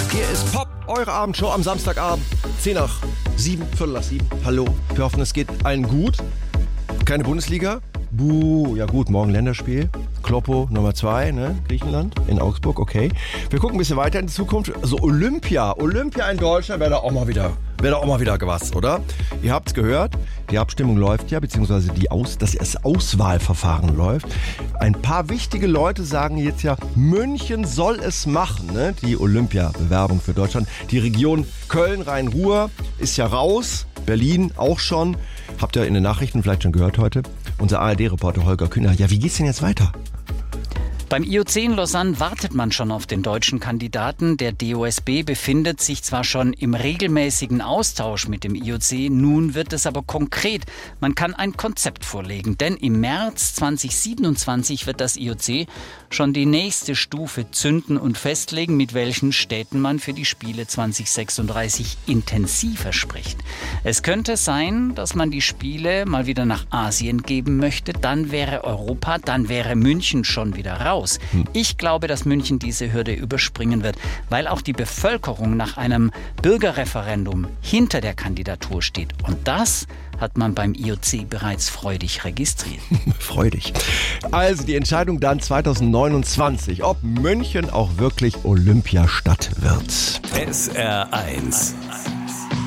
Hier ist Pop, eure Abendshow am Samstagabend. 6:10, 6:15. Hallo, wir hoffen, es geht allen gut. Keine Bundesliga. Buh, ja gut, morgen Länderspiel. Kloppo Nummer 2, ne? Griechenland, in Augsburg, okay. Wir gucken ein bisschen weiter in die Zukunft. Also Olympia in Deutschland wäre da auch mal wieder was, oder? Ihr habt's gehört, die Abstimmung läuft ja, beziehungsweise das Auswahlverfahren läuft. Ein paar wichtige Leute sagen jetzt ja, München soll es machen, ne? Die Olympia-Bewerbung für Deutschland. Die Region Köln-Rhein-Ruhr ist ja raus, Berlin auch schon. Habt ihr in den Nachrichten vielleicht schon gehört heute? Unser ARD-Reporter Holger Kühner. Ja, wie geht's denn jetzt weiter? Beim IOC in Lausanne wartet man schon auf den deutschen Kandidaten. Der DOSB befindet sich zwar schon im regelmäßigen Austausch mit dem IOC, nun wird es aber konkret. Man kann ein Konzept vorlegen, denn im März 2027 wird das IOC schon die nächste Stufe zünden und festlegen, mit welchen Städten man für die Spiele 2036 intensiver spricht. Es könnte sein, dass man die Spiele mal wieder nach Asien geben möchte, dann wäre Europa, dann wäre München schon wieder raus. Ich glaube, dass München diese Hürde überspringen wird, weil auch die Bevölkerung nach einem Bürgerreferendum hinter der Kandidatur steht. Und das hat man beim IOC bereits freudig registriert. Freudig. Also die Entscheidung dann 2029, ob München auch wirklich Olympiastadt wird. SR1